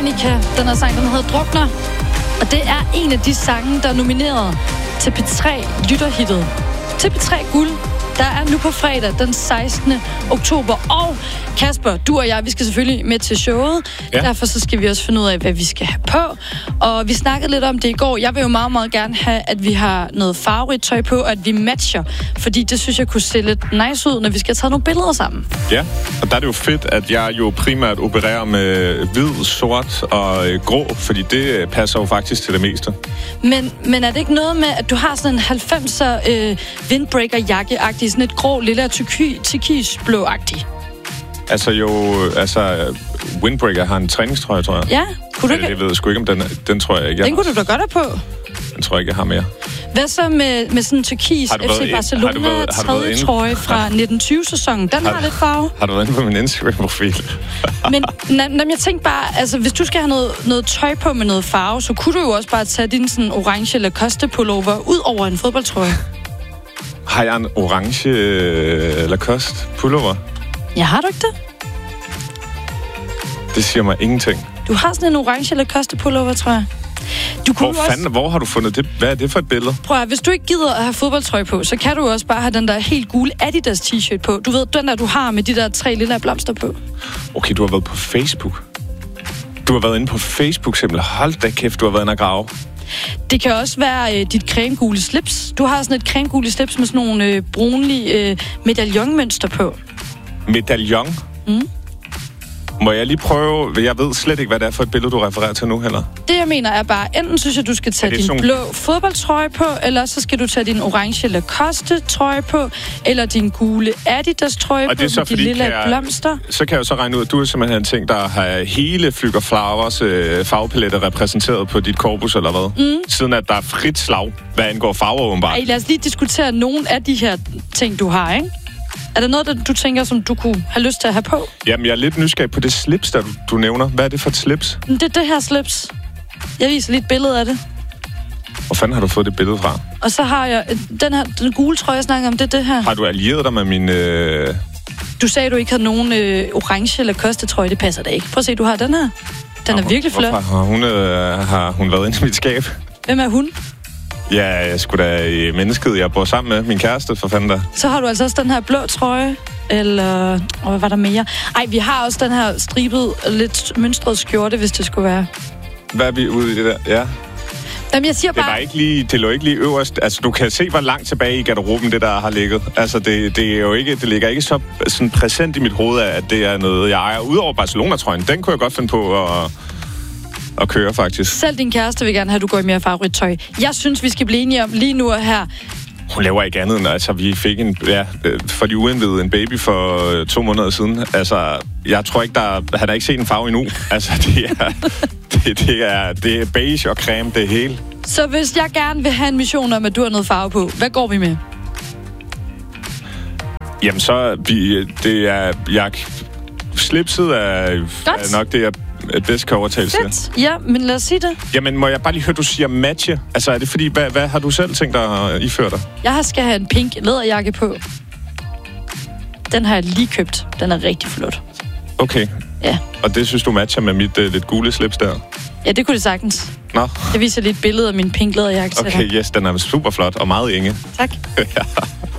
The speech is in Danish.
Danica. Den her sang, den hedder Drukner. Og det er en af de sange, der er nomineret til P3 lytterhittet. Til P3 Guld. Der er nu på fredag den 16. oktober. Og Kasper, du og jeg, vi skal selvfølgelig med til showet. Ja. Derfor så skal vi også finde ud af, hvad vi skal have på. Og vi snakkede lidt om det i går. Jeg vil jo meget, meget gerne have, at vi har noget farverigt tøj på, og at vi matcher. Fordi det synes jeg kunne se lidt nice ud, når vi skal tage nogle billeder sammen. Ja, og der er det jo fedt, at jeg jo primært opererer med hvid, sort og grå, fordi det passer jo faktisk til det meste. Men er det ikke noget med, at du har sådan en 90'er windbreaker-jakke-agtig, sådan et grå, lille turkisblå-agtig? Windbreaker har en træningstrøje, tror jeg. Ja, kunne du ikke? Jeg ved sgu ikke, om den tror jeg ikke. Den kunne du da godt have på. Den tror jeg ikke, jeg har mere. Hvad så med sådan en turkis FC Barcelona tredje trøje fra 1920-sæsonen? Den har lidt farve. Har du været inde på min Instagram-profil? Men jeg tænkte bare, altså hvis du skal have noget tøj på med noget farve, så kunne du jo også bare tage din sådan orange Lacoste-pullover ud over en fodboldtrøje. Har jeg en orange Lacoste-pullover? Ja, har du ikke det? Det siger mig ingenting. Du har sådan en orange Lacoste-pullover, tror jeg. Hvor har du fundet det? Hvad er det for et billede? Prøv at, hvis du ikke gider at have fodboldtrøje på, så kan du også bare have den der helt gule Adidas t-shirt på. Du ved, den der du har med de der 3 lille blomster på. Okay, du har været på Facebook. Du har været inde på Facebook simpelthen. Hold da kæft, du har været inde og grave. Det kan også være dit cremegule slips. Du har sådan et cremegule slips med sådan nogle brunlige medaillonmønster på. Medaljon? Mm. Må jeg lige prøve? Jeg ved slet ikke, hvad det er for et billede, du refererer til nu heller. Det, jeg mener, er bare, enten synes jeg, du skal tage din blå fodboldtrøje på, eller så skal du tage din orange Lacoste-trøje på, eller din gule Adidas-trøje på med de lille blomster. Så kan jeg jo så regne ud, at du er simpelthen en ting, der har hele Flügger Flowers farvepaletter repræsenteret på dit korpus, eller hvad? Mm. Siden at der er frit slag, hvad angår farver, åbenbart. Ej, lad os lige diskutere nogle af de her ting, du har, ikke? Er der noget, du tænker, som du kunne have lyst til at have på? Jamen, jeg er lidt nysgerrig på det slips, der du nævner. Hvad er det for et slips? Det er det her slips. Jeg viser lige et billede af det. Hvor fanden har du fået det billede fra? Og så har jeg den gule trøje, jeg snakker om, det er det her. Har du allieret dig med min... Du sagde, du ikke havde nogen orange Lacoste-trøje. Det passer da ikke. Prøv at se, du har den her. Den er virkelig flot. Har hun været inde i mit skab? Hvem er hun? Ja, jeg skulle da mennesket, jeg bor sammen med, min kæreste, for fanden da. Så har du altså også den her blå trøje, eller... hvad var der mere? Ej, vi har også den her stribet, lidt mønstret skjorte, hvis det skulle være. Hvad er vi ude i det der? Ja. Jamen, jeg siger bare... Det lå ikke lige øverst. Altså, du kan se, hvor langt tilbage i garderoben det der har ligget. Altså, det er jo ikke... Det ligger ikke så sådan præsent i mit hoved, at det er noget, jeg ejer. Udover Barcelona-trøjen, den kunne jeg godt finde på at køre, faktisk. Selv din kæreste vil gerne have, at du går i mere farverigt tøj. Jeg synes, vi skal blive enige om lige nu og her. Hun laver ikke andet end, altså, vi fik for de uindvidede en baby for 2 måneder siden. Altså, jeg tror ikke, han har ikke set en farve endnu. Altså, det er beige og creme, det hele. Så hvis jeg gerne vil have en mission om, at du har noget farve på, hvad går vi med? Jamen, slipset er nok det, jeg bedst kan overtale til. Ja, men lad os sige det. Jamen, må jeg bare lige høre, du siger matche? Altså, er det fordi, hvad har du selv tænkt dig at iføre dig? Jeg skal have en pink læderjakke på. Den har jeg lige købt. Den er rigtig flot. Okay. Ja. Og det synes du matcher med mit lidt gule slips der? Ja, det kunne det sagtens. Nå. Jeg viser lige et billede af min pink læderjakke. Okay, yes, den er super flot og meget enge. Tak. Ja.